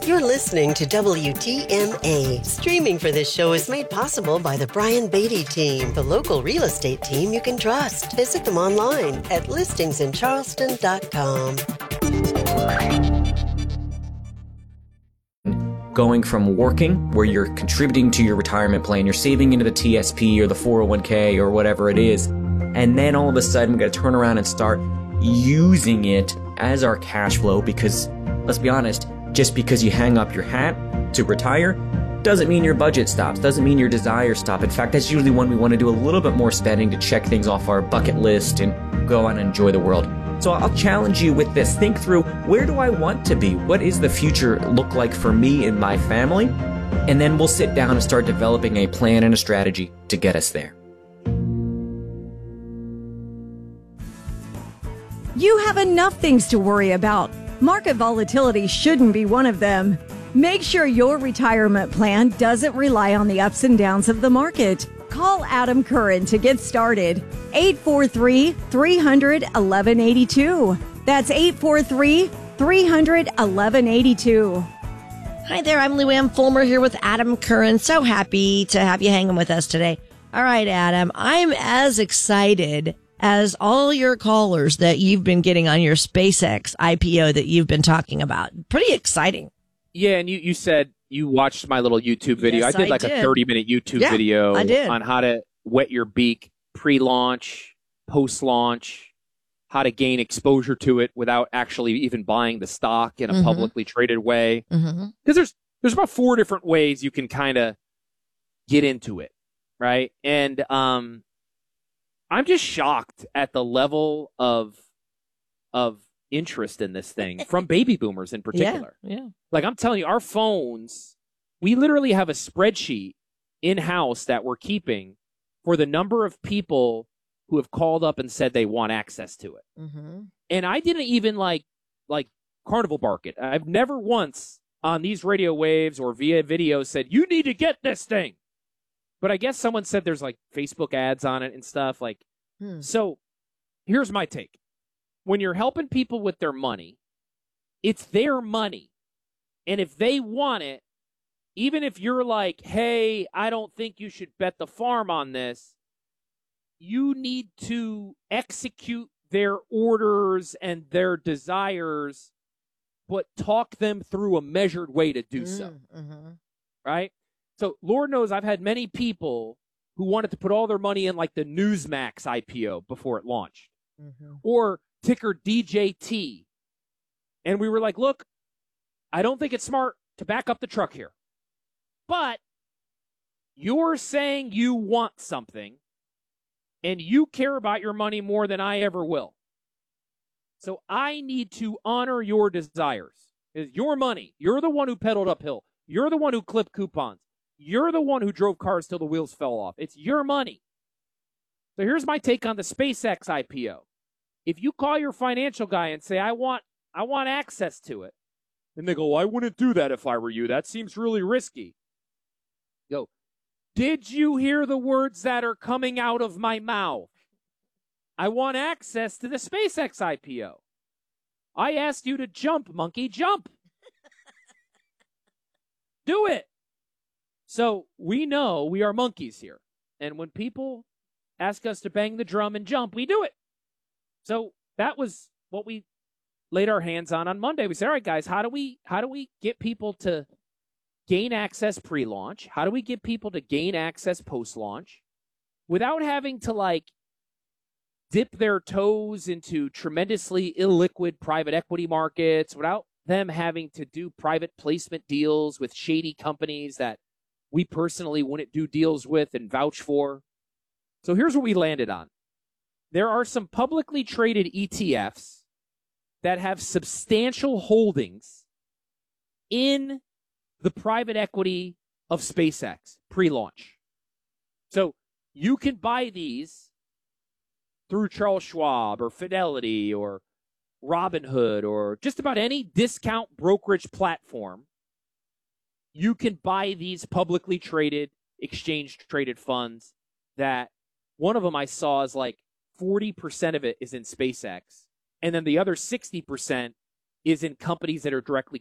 You're listening to WTMA. Streaming for this show is made possible by the Brian Beatty team, the local real estate team you can trust. Visit them online at listingsincharleston.com. Going from working, where you're contributing to your retirement plan, you're saving into the TSP or the 401k or whatever it is, and then all of a sudden we're going to turn around and start using it as our cash flow because, let's be honest, just because you hang up your hat to retire doesn't mean your budget stops, doesn't mean your desires stop. In fact, that's usually when we want to do a little bit more spending to check things off our bucket list and go on and enjoy the world. So I'll challenge you with this. Think through, where do I want to be? What is the future look like for me and my family? And then we'll sit down and start developing a plan and a strategy to get us there. You have enough things to worry about. Market volatility shouldn't be one of them. Make sure your retirement plan doesn't rely on the ups and downs of the market. Call Adam Curran to get started. 843-300-1182. That's 843-300-1182. Hi there, I'm Luann Fulmer here with Adam Curran. So happy to have you hanging with us today. All right, Adam, I'm as excited as all your callers that you've been getting on your SpaceX IPO that you've been talking about. Pretty exciting. Yeah, and you said you watched my little YouTube video. Yes, I did like a 30-minute YouTube video I did. on how to wet your beak pre-launch, post-launch, how to gain exposure to it without actually even buying the stock in a publicly traded way. Because there's about 4 different ways you can kind of get into it, right? And I'm just shocked at the level of interest in this thing from baby boomers in particular. Yeah. Like I'm telling you, our phones, we literally have a spreadsheet in-house that we're keeping for the number of people who have called up and said they want access to it. And I didn't even like carnival bark it. I've never once on these radio waves or via video said, you need to get this thing. But I guess someone said there's like Facebook ads on it and stuff. So here's my take. When you're helping people with their money, it's their money. And if they want it, even if you're like, hey, I don't think you should bet the farm on this, you need to execute their orders and their desires, but talk them through a measured way to do so. Right? So Lord knows I've had many people who wanted to put all their money in like the Newsmax IPO before it launched or ticker DJT. And we were like, look, I don't think it's smart to back up the truck here. But you're saying you want something and you care about your money more than I ever will. So I need to honor your desires. It's your money. You're the one who pedaled uphill. You're the one who clipped coupons. You're the one who drove cars till the wheels fell off. It's your money. So here's my take on the SpaceX IPO. If you call your financial guy and say, I want access to it, and they go, I wouldn't do that if I were you. That seems really risky. Go, did you hear the words that are coming out of my mouth? I want access to the SpaceX IPO. I asked you to jump, monkey, jump. Do it. So we know we are monkeys here. And when people ask us to bang the drum and jump, we do it. So that was what we laid our hands on Monday. We said, all right, guys, how do we get people to gain access pre-launch? How do we get people to gain access post-launch without having to dip their toes into tremendously illiquid private equity markets, without them having to do private placement deals with shady companies that we personally wouldn't do deals with and vouch for? So here's what we landed on. There are some publicly traded ETFs that have substantial holdings in the private equity of SpaceX pre-launch. So you can buy these through Charles Schwab or Fidelity or Robinhood or just about any discount brokerage platform. You can buy these publicly traded, exchange-traded funds that one of them I saw is 40% of it is in SpaceX. And then the other 60% is in companies that are directly